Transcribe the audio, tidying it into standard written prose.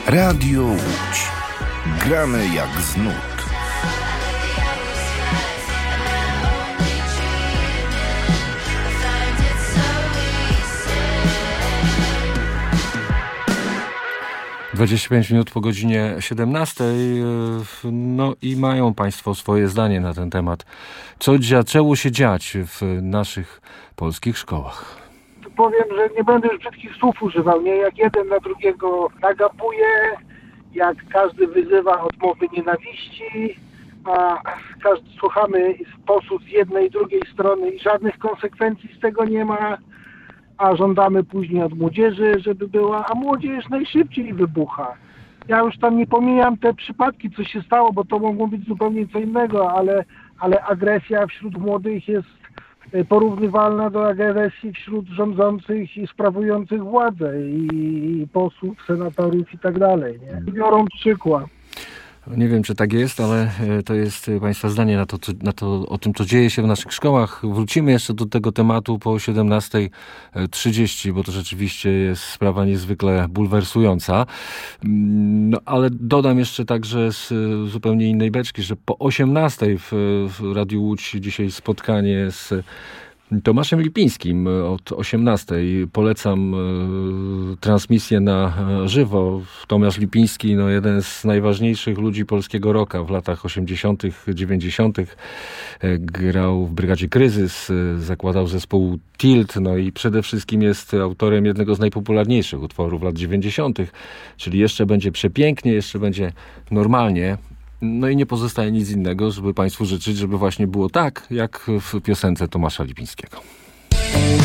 Radio Łódź. Gramy jak z nut. - 25 minut po godzinie 17. No i mają Państwo swoje zdanie na ten temat. Co zaczęło się dziać w naszych polskich szkołach? Powiem, że nie będę już brzydkich słów używał, nie? Jak jeden na drugiego nagapuje, jak każdy wyzywa od mowy nienawiści, a słuchamy posłów z jednej i drugiej strony i żadnych konsekwencji z tego nie ma, a żądamy później od młodzieży, żeby była, a młodzież najszybciej wybucha. Ja już tam nie pomijam te przypadki, co się stało, bo to mogło być zupełnie co innego, ale agresja wśród młodych jest porównywalna do agresji wśród rządzących i sprawujących władzę i posłów, senatorów i tak dalej. Biorą przykład. Nie wiem, czy tak jest, ale to jest Państwa zdanie na to, o tym, co dzieje się w naszych szkołach. Wrócimy jeszcze do tego tematu po 17:30, bo to rzeczywiście jest sprawa niezwykle bulwersująca. No, ale dodam jeszcze także z zupełnie innej beczki, że po 18:00 w Radiu Łódź dzisiaj spotkanie z Tomaszem Lipińskim od 18:00. Polecam transmisję na żywo. Tomasz Lipiński, jeden z najważniejszych ludzi polskiego rocka w latach 80., 90. Grał w Brygadzie Kryzys, zakładał zespół Tilt, i przede wszystkim jest autorem jednego z najpopularniejszych utworów lat 90., czyli Jeszcze będzie przepięknie, jeszcze będzie normalnie. No i nie pozostaje nic innego, żeby Państwu życzyć, żeby właśnie było tak, jak w piosence Tomasza Lipińskiego.